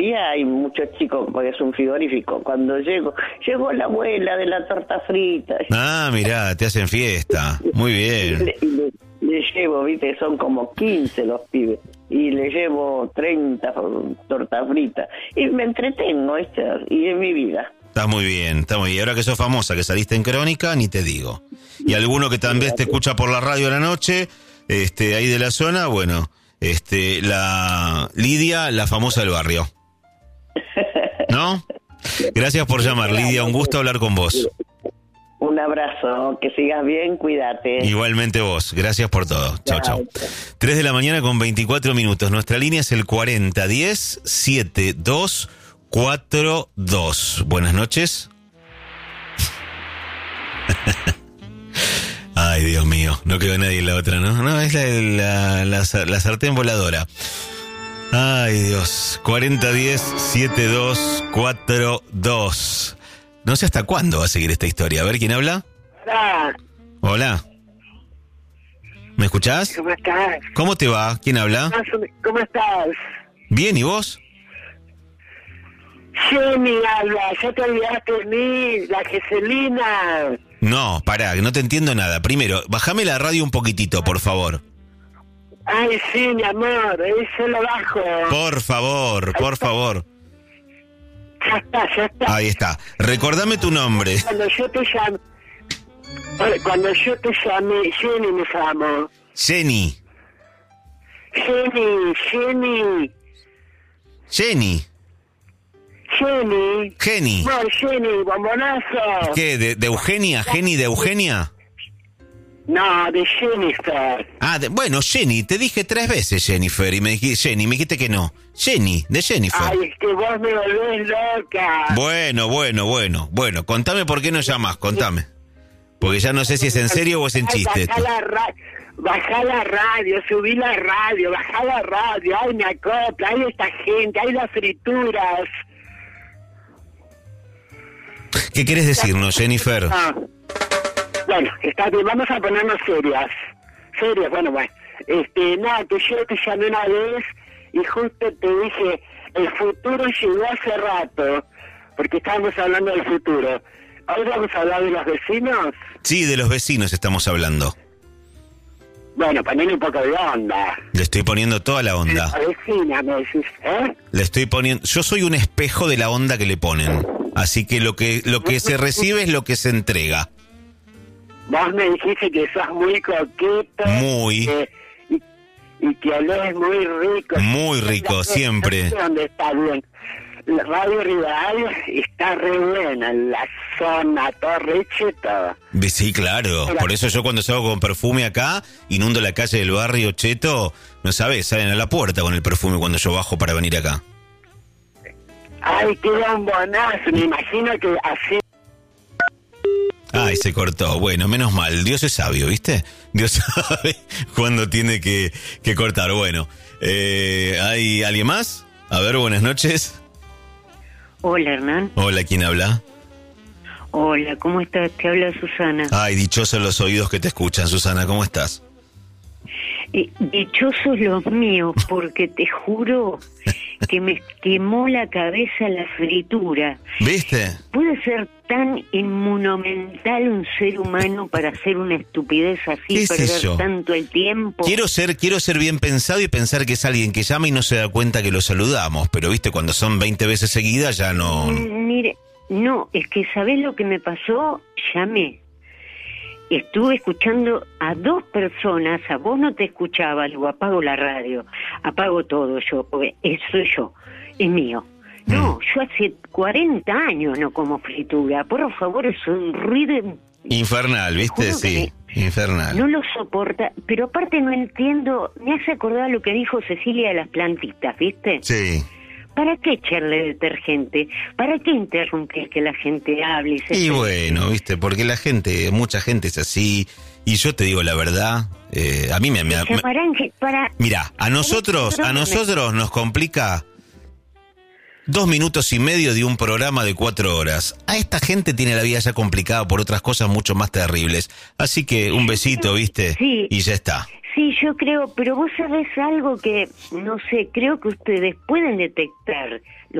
día hay muchos chicos, porque es un frigorífico. Cuando llegó la abuela de la torta frita. Ah, mirá, te hacen fiesta. Muy bien. Le llevo, viste, son como 15 los pibes. Y le llevo 30 tortas fritas. Y me entretengo, y es mi vida. Está muy bien, está muy bien. Ahora que sos famosa, que saliste en Crónica, ni te digo. Y alguno que también te escucha por la radio a la noche, ahí de la zona, bueno, la Lidia, la famosa del barrio. ¿No? Gracias por llamar, Lidia, un gusto hablar con vos. Un abrazo, que sigas bien, cuídate. Igualmente vos, gracias por todo. Chau, chau. 3 de la mañana con 24 minutos. Nuestra línea es el 4010-7242. Buenas noches. Ay, Dios mío, no quedó nadie en la otra, ¿no? No, es la sartén voladora. Ay, Dios. 4010-7242. No sé hasta cuándo va a seguir esta historia. A ver, ¿quién habla? Hola. Hola. ¿Me escuchás? ¿Cómo estás? ¿Cómo te va? ¿Quién habla? ¿Cómo estás? Bien, ¿y vos? Jenny habla, ya te olvidaste de mí, la Geselina. No, pará, que no te entiendo nada. Primero, bájame la radio un poquitito, por favor. Ay, sí, mi amor, eso lo bajo. Por favor, por favor. Ya está. Ahí está. Recordame tu nombre. Cuando yo te llamé, Jenny me llamo. Jenny. Jenny. Jenny. No, Jenny, bombonazo. ¿Qué? ¿De Eugenia? ¿Jenny de Eugenia? No, de Jennifer. Ah, bueno, Jenny, te dije 3 veces Jennifer y me dijiste que no. Jenny, de Jennifer. Ay, es que vos me volvés loca. Bueno, contame por qué no llamás, contame. Porque ya no sé si es en serio o es en chiste. Bajá la radio, subí la radio, bajá la radio, ay, me acopla, hay esta gente, hay las frituras. ¿Qué querés decirnos, Jennifer? Ah. Bueno, está bien, vamos a ponernos serias, bueno, nada, que yo te llamé una vez y justo te dije, el futuro llegó hace rato, porque estábamos hablando del futuro. ¿Hoy vamos a hablar de los vecinos? Sí, de los vecinos estamos hablando. Bueno, ponle un poco de onda. Le estoy poniendo toda la onda. La vecina, me decís, ¿eh? Le estoy poniendo... Yo soy un espejo de la onda que le ponen. Así que lo que se recibe es lo que se entrega. Vos me dijiste que sos muy coqueto. Muy. Y que olés muy rico. Muy rico, siempre. ¿Dónde está bien? La Radio Rivadavia está re buena, la zona, Torreche, todo. Sí, claro. Por eso yo cuando salgo con perfume acá, inundo la calle del barrio Cheto, no sabes, salen a la puerta con el perfume cuando yo bajo para venir acá. Ay, qué bombonazo, me imagino que así... Ay, se cortó. Bueno, menos mal. Dios es sabio, ¿viste? Dios sabe cuándo tiene que cortar. Bueno, ¿hay alguien más? A ver, buenas noches. Hola, Hernán. Hola, ¿quién habla? Hola, ¿cómo estás? Te habla Susana. Ay, dichosos los oídos que te escuchan, Susana. ¿Cómo estás? Dichosos los míos, porque te juro que me quemó la cabeza la fritura. ¿Viste? ¿Puede ser tan inmonumental un ser humano para hacer una estupidez así, perder tanto el tiempo? Quiero ser bien pensado y pensar que es alguien que llama y no se da cuenta que lo saludamos, pero viste, cuando son 20 veces seguidas ya no... Mire, no, es que ¿sabés lo que me pasó? Llamé. Estuve escuchando a 2 personas, a vos no te escuchaba, luego apago la radio, apago todo yo, porque soy yo, es mío. No, yo hace 40 años no como fritura, por favor, es un ruido... Infernal, ¿viste? Sí, infernal. No lo soporta, pero aparte no entiendo, me hace acordar lo que dijo Cecilia de las plantitas, ¿viste? Sí. ¿Para qué echarle detergente? ¿Para qué interrumpir que la gente hable? Y bueno, viste, porque mucha gente es así, y yo te digo la verdad, a mí Mira, a nosotros nos complica 2 minutos y medio de un programa de 4 horas. A esta gente tiene la vida ya complicada por otras cosas mucho más terribles. Así que un besito, viste, sí, y ya está. Sí, yo creo, pero vos sabés algo que, no sé, creo que ustedes pueden detectar